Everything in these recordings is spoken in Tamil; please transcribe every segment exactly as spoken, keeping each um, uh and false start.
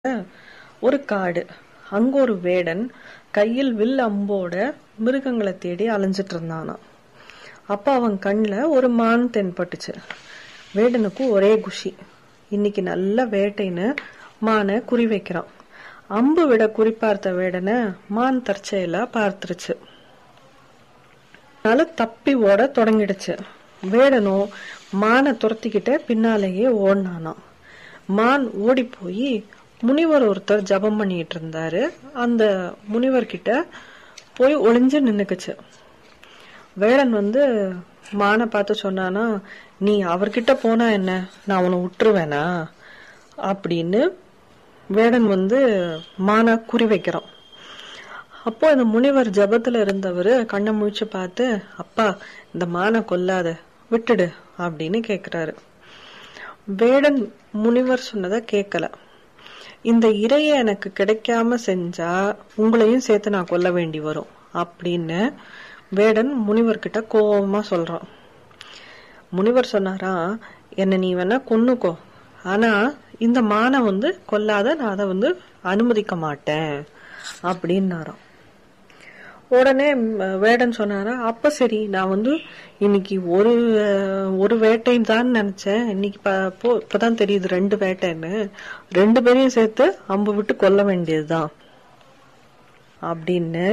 ஒரு காடு. அங்க ஒரு வேடன் கையில் வில் அம்போட மிருகங்களை தேடி அலைஞ்சிட்டு இருந்தானாம். அப்ப அவன் கண்ணுல ஒரு மான் தென்பட்டுச்சு. வேடனுக்கு ஒரே குஷி. இன்னைக்கு நல்ல வேட்டைன்னு மானை குறி வைக்கிறான். அம்பு விட குறி பார்த்த வேடனை மான் தற்செயலா பார்த்துருச்சு. அதனால தப்பி ஓட தொடங்கிடுச்சு. வேடனும் மானை துரத்திக்கிட்ட பின்னாலேயே ஓடினானாம். மான் ஓடி போய் முனிவர் ஒருத்தர் ஜபம் பண்ணிட்டு இருந்தாரு. அந்த முனிவர்கிட்ட போய் ஒளிஞ்சு நின்னுக்குச்சு. வேடன் வந்து மானை பார்த்து சொன்னானா, நீ அவர்கிட்ட போனா என்ன, நான் உன்னை விட்டுருவேனா அப்படின்னு வேடன் வந்து மானை குறி வைக்கிறான். அப்போ அந்த முனிவர் ஜபத்துல இருந்தவரு கண்ணை முழிச்சு பார்த்து, அப்பா இந்த மானை கொல்லாத, விட்டுடு அப்படின்னு கேக்குறாரு. வேடன் முனிவர் சொன்னதை கேட்கல. இந்த இறைய எனக்கு கிடைக்காம செஞ்சா உங்களையும் சேர்த்து நான் கொல்ல வேண்டி வரும் அப்படின்னு வேடன் முனிவர்கிட்ட கோபமா சொல்றான். முனிவர் சொன்னாரா, என்ன நீ வேணா கொன்னுக்கோ, ஆனா இந்த மானை வந்து கொல்லாத, நான் அதை வந்து அனுமதிக்க மாட்டேன் அப்படின்னாராம். உடனே வேடன் சொன்னாரா, அப்ப சரி, நான் வந்து இன்னைக்கு ஒரு ஒரு வேட்டை தான் நினைச்சேன், இன்னைக்கு இப்பதான் தெரியுது ரெண்டு வேட்டைன்னு, ரெண்டு பேரையும் சேர்த்து அம்பு விட்டு கொல்ல வேண்டியதுதான் அப்படின்னு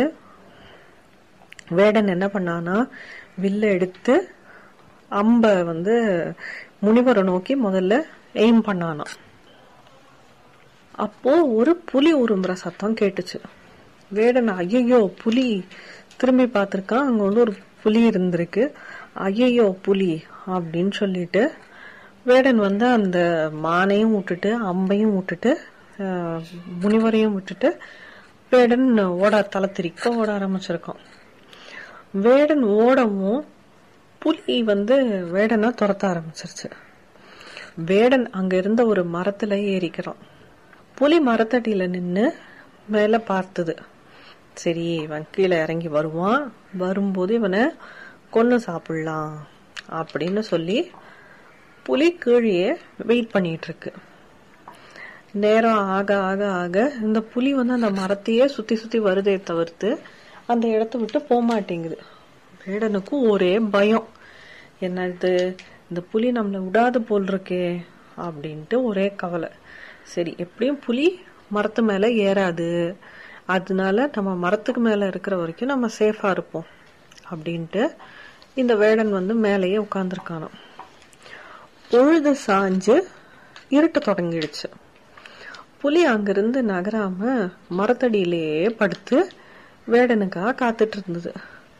வேடன் என்ன பண்ணானா, வில்ல எடுத்து அம்ப வந்து முனிவரை நோக்கி முதல்ல எய்ம் பண்ணானா. அப்போ ஒரு புலி உரும்புற சத்தம் கேட்டுச்சு. வேடன் ஐயோ புலி, திரும்பி பார்த்திருக்கான். அங்க வந்து ஒரு புலி இருந்திருக்கு. ஐயோ புலி அப்படின்னு சொல்லிட்டு வேடன் வந்து அந்த மானையும் விட்டுட்டு அம்பையும் விட்டுட்டு முனிவரையும் விட்டுட்டு வேடன் ஓட தலை திரிக்க ஓட ஆரம்பிச்சிருக்கான். வேடன் ஓடவும் புலி வந்து வேடனை துரத்த ஆரம்பிச்சிருச்சு. வேடன் அங்க இருந்த ஒரு மரத்துல ஏறிக்கிறான். புலி மரத்தடியில நின்னு மேல பார்த்தது. சரி, இவன் கீழே இறங்கி வருவான், வரும்போது இவனை கொன்னு சாப்பிடலாம் அப்படின்னு சொல்லி புலி கீழே வெயிட் பண்ணிட்டு இருக்கு. நேரம் ஆக ஆக ஆக இந்த புலி வந்து அந்த மரத்தையே சுத்தி சுத்தி வருதே தவிர்த்து அந்த இடத்த விட்டு போக மாட்டேங்குது. வேடனுக்கு ஒரே பயம். என்னது, இந்த புலி நம்மளை விடாது போல் இருக்கே அப்படின்ட்டு ஒரே கவலை. சரி, எப்படியும் புலி மரத்து மேல ஏறாது, அதனால நம்ம மரத்துக்கு மேல இருக்கிற வரைக்கும் நம்ம சேஃபா இருப்போம் அப்படின்ட்டு இந்த வேடன் வந்து மேலேயே உட்கார்ந்துருக்கானோ. பொழுது சாஞ்சு இருட்ட தொடங்கிடுச்சு. புலி அங்கிருந்து நகராம மரத்தடியிலேயே படுத்து வேடனுக்காக காத்துட்டு இருந்தது.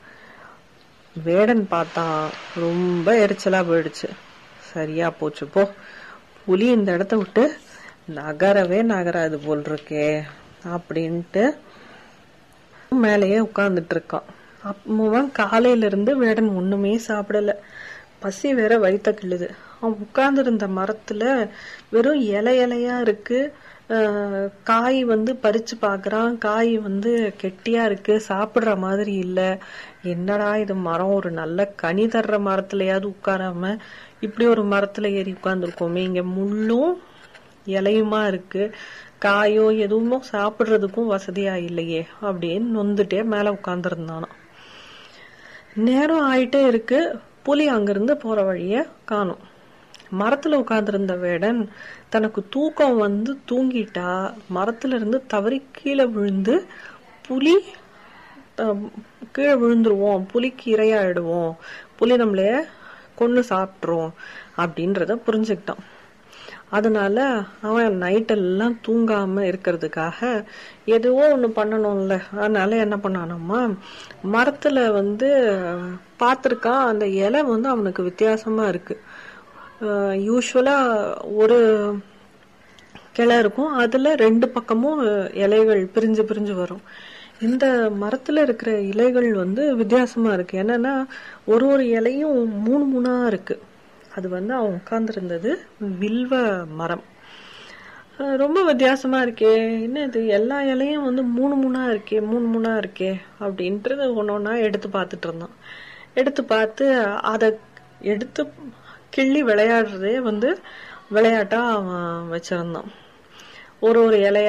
வேடன் பார்த்தா ரொம்ப எரிச்சலா போயிடுச்சு. சரியா போச்சு போ, புலி இந்த இடத்த விட்டு நகரவே நகராது போல் இருக்கே அப்படின்ட்டு மேலேயே உட்கார்ந்துட்டு இருக்கான். அப்பவும் காலையில இருந்து வேடன் ஒண்ணுமே சாப்பிடல. பசி வேற வயித்த கிள்ளுது. அவன் உட்கார்ந்து இருந்த மரத்துல வெறும் இலை இலையா இருக்கு. ஆஹ் காய் வந்து பறிச்சு பாக்குறான். காய் வந்து கெட்டியா இருக்கு, சாப்பிடுற மாதிரி இல்ல. என்னடா இது மரம், ஒரு நல்ல கனி தர்ற மரத்துலயாவது உட்காராம இப்படி ஒரு மரத்துல ஏறி உட்கார்ந்துருக்கோமே, இங்க முள்ளும் இலையுமா இருக்கு, காயோ எதுவும் சாப்பிடுறதுக்கும் வசதியா இல்லையே அப்படின்னு நொந்துட்டே மேல உட்கார்ந்து இருந்தானா. நேரம் ஆயிட்டே இருக்கு. புலி அங்கிருந்து போற வழிய காணும். மரத்துல உட்கார்ந்து இருந்த வேடன் தனக்கு தூக்கம் வந்து தூங்கிட்டா மரத்துல இருந்து தவறி கீழே விழுந்து புலி கீழே விழுந்துருவோம், புலிக்கு இரையாயிடுவோம், புலி நம்மளைய கொன்னு சாப்பிட்டுரும் அப்படின்றத புரிஞ்சுக்கிட்டான். அதனால அவன் நைட்டெல்லாம் தூங்காம இருக்கிறதுக்காக எதுவோ ஒண்ணு பண்ணணும்ல, அதனால என்ன பண்ணானம்மா, மரத்துல வந்து பார்த்திருக்கான், அந்த இலை வந்து அவனுக்கு வித்தியாசமா இருக்கு. யூஸ்வலா ஒரு கிளை இருக்கும், அதுல ரெண்டு பக்கமும் இலைகள் பிரிஞ்சு பிரிஞ்சு வரும். இந்த மரத்துல இருக்கிற இலைகள் வந்து வித்தியாசமா இருக்கு. என்னன்னா ஒரு ஒரு இலையும் மூணு மூணா இருக்கு. அது வந்து அவன் உட்கார்ந்து இருந்தது வில்வ மரம். ரொம்ப வித்தியாசமா இருக்கே, என்ன இது, எல்லா இலையும் வந்து மூணு மூணா இருக்கே மூணு மூணா இருக்கே அப்படின்றது ஒன்னொன்னா எடுத்து பார்த்துட்டு இருந்தான். எடுத்து பார்த்து அதை எடுத்து கிள்ளி விளையாடுறதே வந்து விளையாட்டா அவன் வச்சிருந்தான். ஒரு ஒரு இலையா